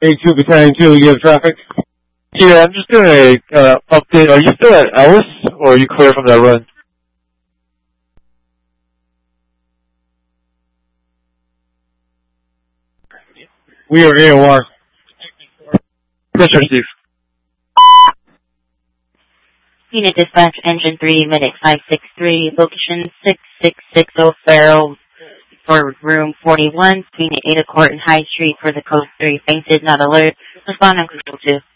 A2 Battalion 2, you have traffic? Yeah, I'm just doing a update. Are you still at Ellis, or are you clear from that run? We are AOR. Yes, Steve. Unit Dispatch, Engine 3, Medic 563, location 6660 Farrell for room 41, between 8 Court and High Street for the Code 3. Fainted, not alert. Respond on Control 2.